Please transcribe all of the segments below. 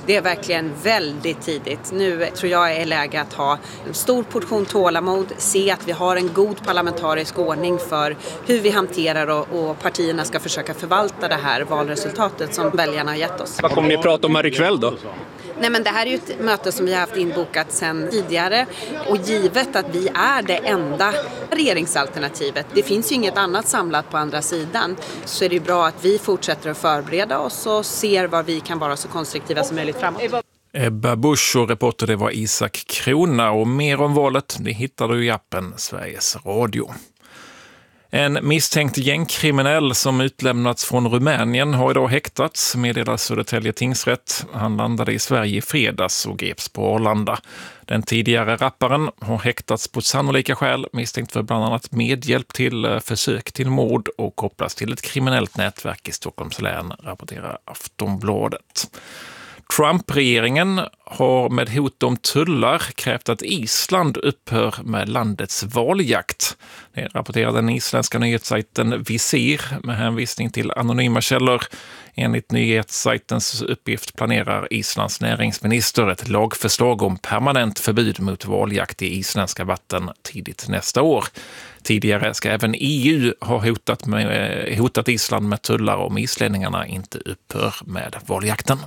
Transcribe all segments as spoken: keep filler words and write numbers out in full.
Det är verkligen väldigt tidigt. Nu tror jag är läge att ha en stor portion tålamod, se att vi har en god parlamentarisk ordning för hur vi hanterar och, och partierna ska försöka förvalta det här valresultatet som väljarna har gett oss. Vad kommer ni prata om här ikväll då? Nej, men det här är ju ett möte som vi har haft inbokat sedan tidigare och givet att vi är det enda regeringsalternativet, det finns ju inget annat samlat på andra sidan, så är det bra att vi fortsätter att förbereda oss och ser var vi kan vara så konstruktiva som möjligt framåt. Ebba Busch och reporter det var Isak Krona, och mer om valet det hittar du i appen Sveriges Radio. En misstänkt gängkriminell som utlämnats från Rumänien har idag häktats, meddelar Södertälje tingsrätt. Han landade i Sverige i fredags och greps på Arlanda. Den tidigare rapparen har häktats på sannolika skäl, misstänkt för bland annat medhjälp till försök till mord och kopplas till ett kriminellt nätverk i Stockholms län, rapporterar Aftonbladet. Trump-regeringen har med hot om tullar krävt att Island upphör med landets valjakt. Det rapporterar den isländska nyhetssajten Visir med hänvisning till anonyma källor. Enligt nyhetssajtens uppgift planerar Islands näringsminister ett lagförslag om permanent förbud mot valjakt i isländska vatten tidigt nästa år. Tidigare ska även E U ha hotat, med, hotat Island med tullar om islänningarna inte upphör med valjakten.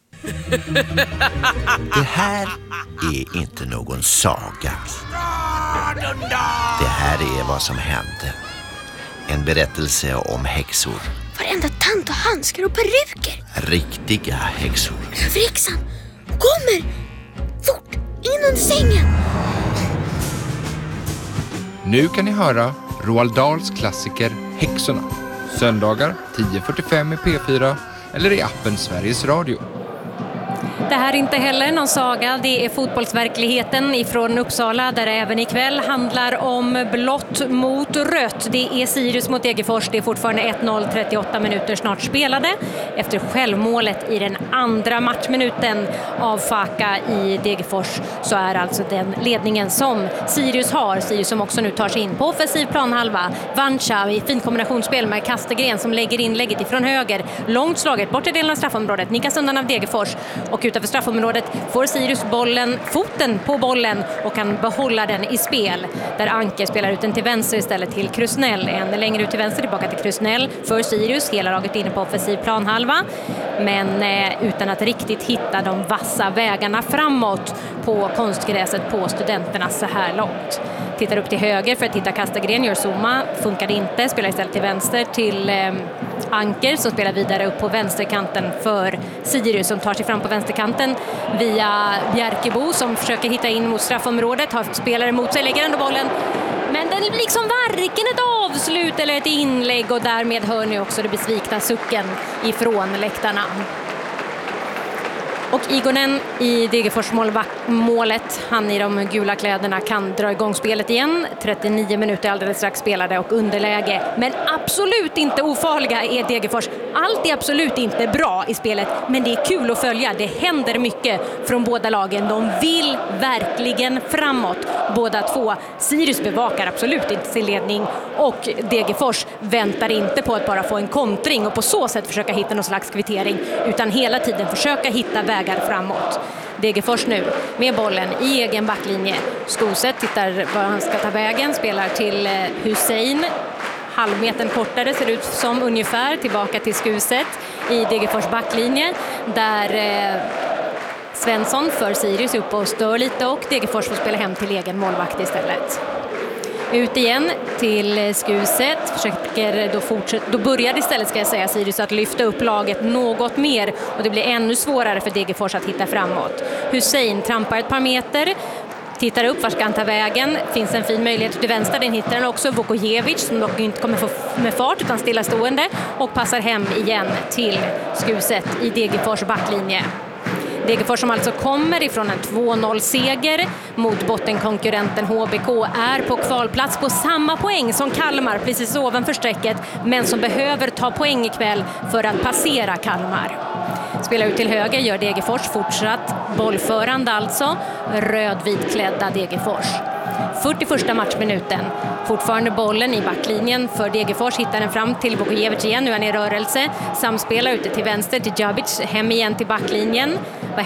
Det här är inte någon saga. Det här är vad som hände. En berättelse om häxor. Varenda tant och handskar och peruker. Riktiga häxor. Överhäxan kommer! Fort, in under sängen! Nu kan ni höra Roald Dahls klassiker Häxorna. Söndagar tio fyrtiofem i P fyra eller i appen Sveriges Radio. Det här är inte heller någon saga, det är fotbollsverkligheten ifrån Uppsala där det även ikväll handlar om blått mot rött. Det är Sirius mot Degerfors, det är fortfarande ett noll, trettioåtta minuter snart spelade. Efter självmålet i den andra matchminuten av Faka i Degerfors så är alltså den ledningen som Sirius har. Sirius som också nu tar sig in på offensiv planhalva. Vancha i fin kombinationsspel med Kastegren som lägger inlägget ifrån höger. Långt slaget bort i delen av straffområdet, nickas undan av Degerfors och utanför straffområdet får Sirius bollen, foten på bollen och kan behålla den i spel. Där Anke spelar ut den till vänster istället till Krusnell. En längre ut till vänster tillbaka till Krusnell för Sirius. Hela laget inne på offensiv planhalva. Men eh, utan att riktigt hitta de vassa vägarna framåt på konstgräset på studenterna så här långt. Tittar upp till höger för att hitta Kastegren, gör Zuma, funkade inte, spelar istället till vänster till eh, Anker som spelar vidare upp på vänsterkanten för Sirius som tar sig fram på vänsterkanten via Bjärkebo som försöker hitta in mot straffområdet, har spelare mot sig, lägger ändå bollen. Men den är liksom varken ett avslut eller ett inlägg och därmed hör ni också det besvikna sucken ifrån läktarna. Och Igonen i Degerfors målet, han i de gula kläderna kan dra igång spelet igen. trettionio minuter alldeles strax spelade och underläge. Men absolut inte ofarliga är Degerfors. Allt är absolut inte bra i spelet, men det är kul att följa. Det händer mycket från båda lagen. De vill verkligen framåt, båda två. Sirius bevakar absolut inte sin ledning och Degerfors väntar inte på att bara få en kontring och på så sätt försöka hitta någon slags kvittering, utan hela tiden försöka hitta vägar framåt. Degerfors nu med bollen i egen backlinje. Skoset tittar var han ska ta vägen, spelar till Hussein. Halvmetern kortare ser ut som ungefär, tillbaka till Skuset i Degerfors backlinje där eh, Svensson för Sirius upp och stör lite och Degerfors får spela hem till egen målvakt istället. Ut igen till Skuset, försöker då fortsätta, då börjar istället ska jag säga Sirius att lyfta upp laget något mer och det blir ännu svårare för Degerfors att hitta framåt. Hussein trampar ett par meter, tittar upp, var ska han ta vägen? Finns en fin möjlighet till vänster, den hittar han också. Vukojevic som dock inte kommer få med fart utan stillastående och passar hem igen till Skuset i Degerfors backlinje. Degerfors som alltså kommer ifrån en två noll-seger mot bottenkonkurrenten H B K är på kvalplats på samma poäng som Kalmar, precis ovanför strecket, men som behöver ta poäng ikväll för att passera Kalmar. Spelar ut till höger gör Degerfors fortsatt bollförande alltså, rödvitklädda Degerfors. fyrtioförsta matchminuten. Fortfarande bollen i backlinjen för Degerfors, hittar den fram till Vukojevic igen, nu är han i rörelse. Samspelar ute till vänster till Djabic, hem igen till backlinjen.